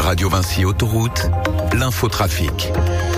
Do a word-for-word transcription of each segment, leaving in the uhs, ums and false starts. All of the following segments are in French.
Radio Vinci Autoroute, l'infotrafic.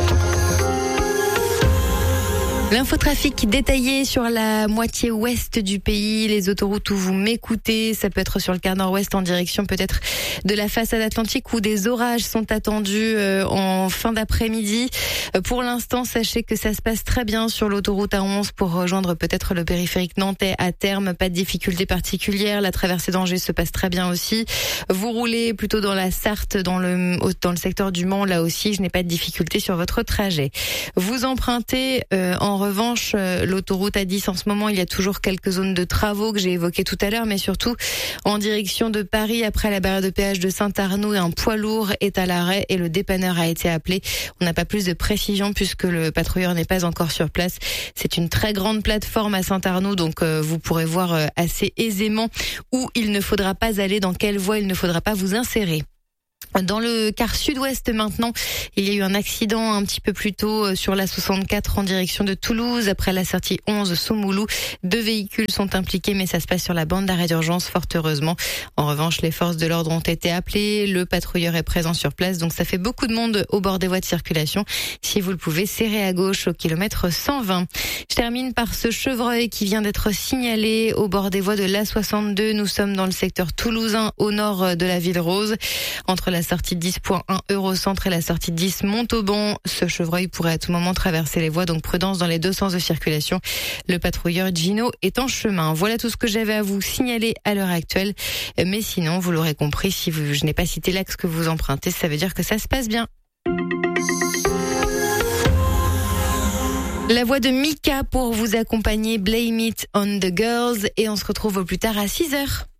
L'infotrafic détaillé sur la moitié ouest du pays, les autoroutes où vous m'écoutez, ça peut être sur le quart nord-ouest en direction peut-être de la façade atlantique où des orages sont attendus en fin d'après-midi. Pour l'instant, sachez que ça se passe très bien sur l'autoroute A onze pour rejoindre peut-être le périphérique nantais à terme, pas de difficultés particulières. La traversée d'Angers se passe très bien aussi. Vous roulez plutôt dans la Sarthe, dans le, dans le secteur du Mans, là aussi, je n'ai pas de difficultés sur votre trajet. Vous empruntez euh, en En revanche, l'autoroute A dix, en ce moment, il y a toujours quelques zones de travaux que j'ai évoquées tout à l'heure, mais surtout en direction de Paris, après la barrière de péage de Saint-Arnoux, un poids lourd est à l'arrêt et le dépanneur a été appelé. On n'a pas plus de précision puisque le patrouilleur n'est pas encore sur place. C'est une très grande plateforme à Saint-Arnoux, donc euh, vous pourrez voir euh, assez aisément où il ne faudra pas aller, dans quelle voie il ne faudra pas vous insérer. Dans le quart sud-ouest maintenant, il y a eu un accident un petit peu plus tôt sur la soixante-quatre en direction de Toulouse. Après la sortie onze Somoulou, deux véhicules sont impliqués, mais ça se passe sur la bande d'arrêt d'urgence, fort heureusement. En revanche, les forces de l'ordre ont été appelées, le patrouilleur est présent sur place, donc ça fait beaucoup de monde au bord des voies de circulation. Si vous le pouvez, serrez à gauche au kilomètre cent vingt. Je termine par ce chevreuil qui vient d'être signalé au bord des voies de l'A soixante-deux. Nous sommes dans le secteur toulousain, au nord de la ville rose, entre la sortie dix point un Eurocentre et la sortie dix Montauban. Ce chevreuil pourrait à tout moment traverser les voies, donc prudence dans les deux sens de circulation. Le patrouilleur Gino est en chemin. Voilà tout ce que j'avais à vous signaler à l'heure actuelle. Mais sinon, vous l'aurez compris, si vous, je n'ai pas cité l'axe que vous empruntez, ça veut dire que ça se passe bien. La voix de Mika pour vous accompagner, Blame It on the Girls, et on se retrouve au plus tard à six heures.